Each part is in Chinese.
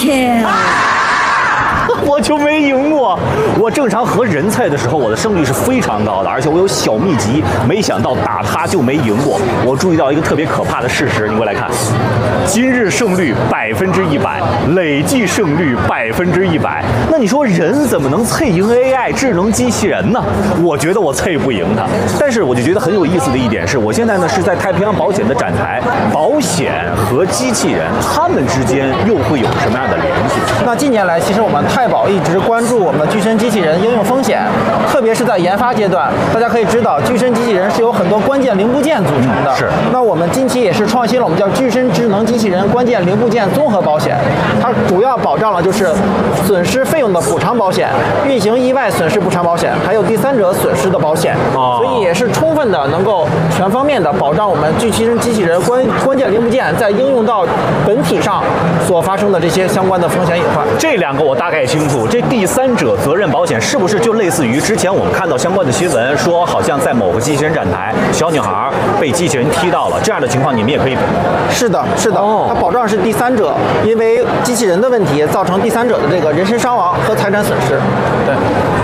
kill。 我就没赢过。我正常和人菜的时候，我的胜率是非常高的，而且我有小秘籍。没想到打他就没赢过。我注意到一个特别可怕的事实，你过来看，今日胜率100%，累计胜率100%。那你说人怎么能脆赢 AI 智能机器人呢？我觉得我脆不赢他。但是我就觉得很有意思的一点是，我现在呢是在太平洋保险的展台，保险和机器人它们之间又会有什么样的联系？ 那近年来，其实我们太保一直关注我们的具身机器人应用风险，特别是在研发阶段。大家可以知道，具身机器人是由很多关键零部件组成的。 是。 那我们近期也是创新了我们叫具身智能机器人关键零部件综合保险，它主要保障了就是损失费用的补偿保险、运行意外损失补偿保险，还有第三者损失的保险。所以也是充分的能够全方面的保障我们具身机器人关键零部件在应用到本体上所发生的这些相关的风险隐患。 这两个我大概清楚。这第三者责任保险是不是就类似于之前我们看到相关的新闻，说好像在某个机器人展台，小女孩被机器人踢到了，这样的情况你们也可以？ 是的，是的。它保障是第三者，因为机器人的问题造成第三者的这个人身伤亡和财产损失。对。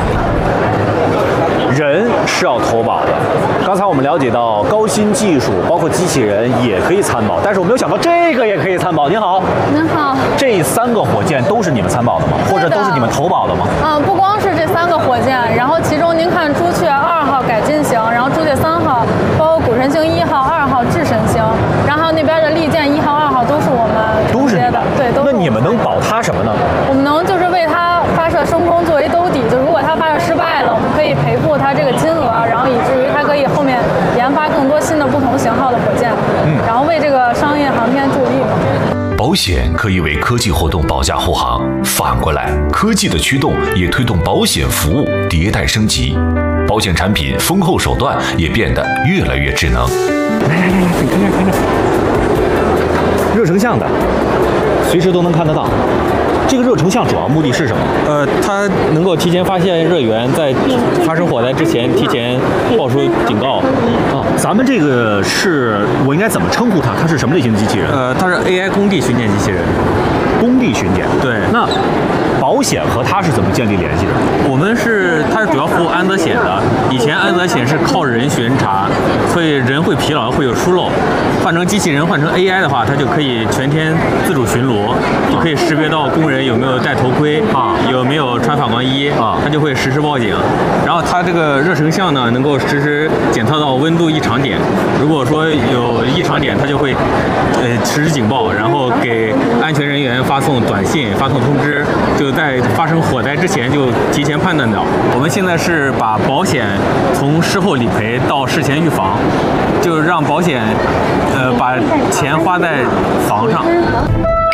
人是要投保的。刚才我们了解到高新技术，包括机器人也可以参保，但是我没有想到这个也可以参保。您好， 您好。 这3个火箭都是你们参保的吗？或者都是你们投保的吗？ 不光是这3个火箭，然后其中您看朱雀2号改进型，然后朱雀3号，包括谷神星1号、2号智神星，然后那边的利剑1号、2号都是我们接的。对，都是。 那你们能保它什么呢？ 我们能就是为它发射升空作为兜底，就如果它发射失败了，我们可以赔付它这个金额，然后以至于它可以后面研发更多新的不同型号的火箭，然后为这个商业航天助力嘛。 保险可以为科技活动保驾护航，反过来，科技的驱动也推动保险服务迭代升级，保险产品丰厚手段也变得越来越智能。 来，你看这，热成像的，随时都能看得到。这个热成像主要目的是什么？ 它能够提前发现热源，在发生火灾之前提前报出警告。 咱们这个是我应该怎么称呼它？它是什么类型的机器人？ 它是 AI 工地巡检机器人。 工地巡检。 对。 那保险和它是怎么建立联系的？ 它是主要服务安责险的。以前安责险是靠人巡查，人会疲劳，会有疏漏。换成机器人，换成 AI 的话，它就可以全天自主巡逻，就可以识别到工人有没有戴头盔有没有穿反光衣它就会实时报警。然后它这个热成像呢，能够实时检测到温度异常点。如果说有异常点，它就会实时警报，然后给安全人员发送短信、发送通知，就在发生火灾之前就提前判断到。我们现在是把保险从事后理赔到事前预防，就让保险把钱花在防上。